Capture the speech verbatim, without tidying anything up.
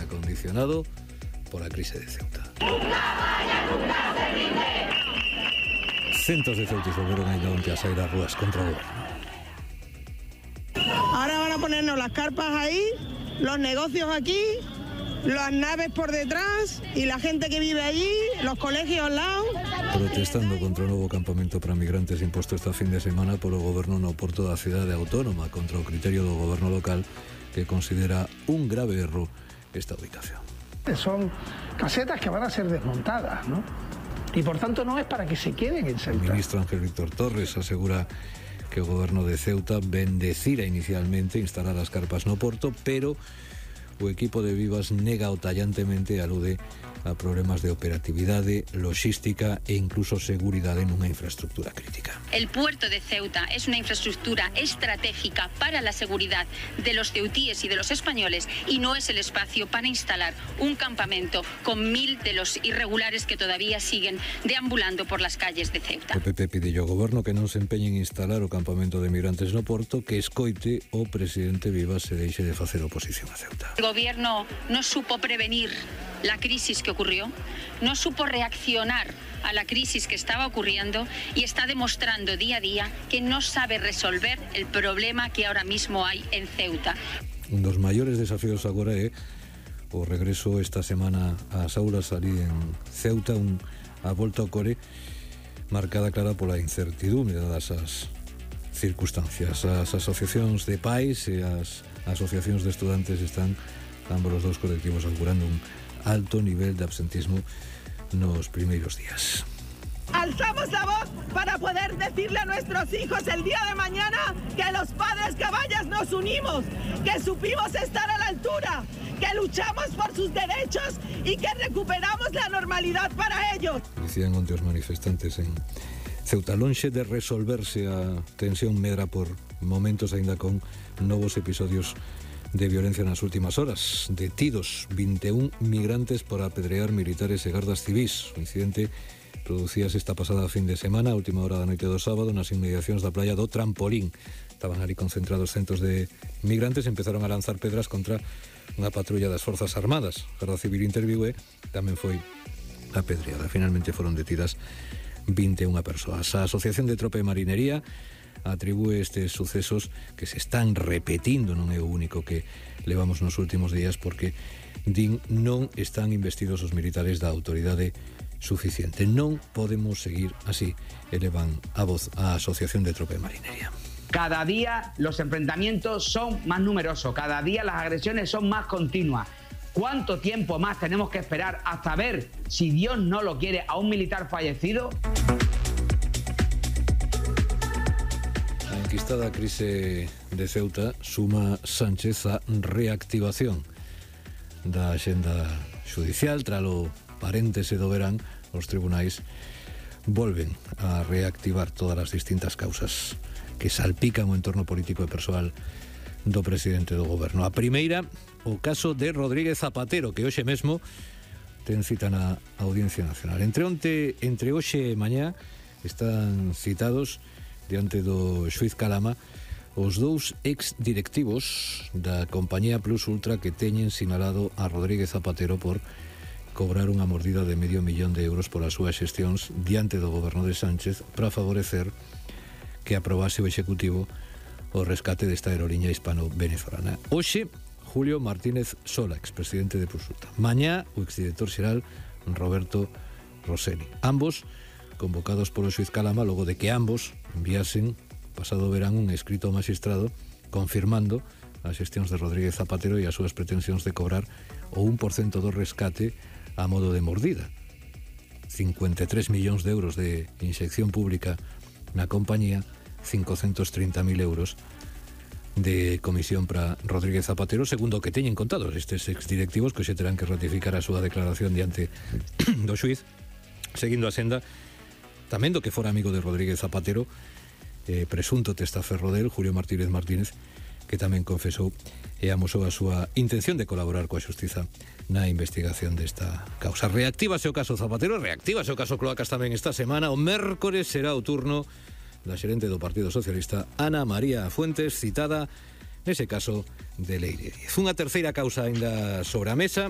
condicionado por a crise de Ceuta. Centos de ceutis volveron a onte a sair ás rúas contra o goberno. Ahora van a ponernos las carpas ahí, los negocios aquí, las naves por detrás y la gente que vive allí, los colegios al lado. Protestando contra o novo campamento para migrantes imposto esta fin de semana polo goberno no porto da cidade autónoma contra o criterio do goberno local que considera un grave erro esta ubicación. Son casetas que van a ser desmontadas, ¿no? Y por tanto no es para que se queden en Ceuta. O ministro Ángel Víctor Torres asegura que o goberno de Ceuta bendecira inicialmente instalar as carpas no porto, pero o equipo de Vivas nega tallantemente e alude a problemas de operatividade, logística e incluso seguridade nunha infraestructura crítica. El puerto de Ceuta es una infraestructura estratégica para la seguridad de los ceutíes y de los españoles y no es el espacio para instalar un campamento con mil de los irregulares que todavía siguen deambulando por las calles de Ceuta. O P P pide ao goberno que non se empeñe en instalar o campamento de migrantes no porto, que escoite o presidente Vivas se deixe de facer oposición a Ceuta. El gobierno no supo prevenir la crisis que ocurrió, no supo reaccionar a la crisis que estaba ocurriendo y está demostrando día a día que no sabe resolver el problema que ahora mismo hay en Ceuta. Un dos maiores desafíos agora é o regreso esta semana ás aulas ali en Ceuta, un, a volta ao core marcada clara pola incertidumbre dadas as circunstancias. As asociacións de pais e as asociacións de estudantes están ambos os dous colectivos augurando un alto nivel de absentismo nos primeiros días. Alzamos la voz para poder decirle a nuestros hijos el día de mañana que los padres caballas nos unimos, que supimos estar a la altura, que luchamos por sus derechos y que recuperamos la normalidad para ellos. Dicían onte os manifestantes en Ceuta, lonxe de resolverse a tensión medra por momentos aínda con novos episodios de violencia nas últimas horas. Detidos vinte e un migrantes por apedrear militares e gardas civís. O incidente producíase esta pasada fin de semana, a última hora da noite do sábado, nas inmediacións da playa do Trampolín. Estaban ali concentrados centos de migrantes e empezaron a lanzar pedras contra unha patrulla das Forzas Armadas. A Garda Civil interviu e tamén foi apedreada. Finalmente foron detidas vinte e unha persoas. A Asociación de Tropa e Marinería atribúe estes sucesos que se están repetindo, non é o único que levamos nos últimos días, porque din non están investidos os militares da autoridade suficiente. Non podemos seguir así, elevan a voz a Asociación de Tropa e Marinería. Cada día los enfrentamientos son más numerosos, cada día las agresiones son más continuas. ¿Cuánto tiempo más tenemos que esperar hasta ver, si Dios no lo quiere, a un militar fallecido? A enquistada crise de Ceuta suma Sánchez a reactivación da axenda judicial. Tralo paréntese do verán, os tribunais volven a reactivar todas as distintas causas que salpican o entorno político e persoal do presidente do goberno. A primeira, o caso de Rodríguez Zapatero, que hoxe mesmo ten cita na Audiencia Nacional. Entre onte, entre hoxe e mañá están citados diante do xuiz Calama os dous ex-directivos da compañía Plus Ultra que teñen sinalado a Rodríguez Zapatero por cobrar unha mordida de medio millón de euros polas súas xestións diante do goberno de Sánchez para favorecer que aprobase o Executivo o rescate desta aeroliña hispano-venezolana. Hoxe, Julio Martínez Sola, expresidente de Plus Ultra. Mañá, o exdirector xeral Roberto Rosselli. Ambos convocados polo xuiz Calama logo de que ambos enviasen pasado verán un escrito ao magistrado confirmando as xestións de Rodríguez Zapatero e as súas pretensións de cobrar o un por cento do rescate a modo de mordida. cincuenta e tres millóns de euros de inxección pública na compañía, cincocentos trinta mil euros de comisión para Rodríguez Zapatero, segundo o que teñen contados estes exdirectivos que xe terán que ratificar a súa declaración diante do xuiz, seguindo a senda tamén do que fora amigo de Rodríguez Zapatero, eh, presunto testaferro del, Julio Martínez Martínez, que tamén confesou e amosou a súa intención de colaborar coa xustiza na investigación desta causa. Reactívase o caso Zapatero, reactívase o caso Cloacas tamén esta semana. O mércores será o turno da xerente do Partido Socialista, Ana María Fuentes, citada nese caso de Leire Díez. Unha terceira causa aínda sobre a mesa.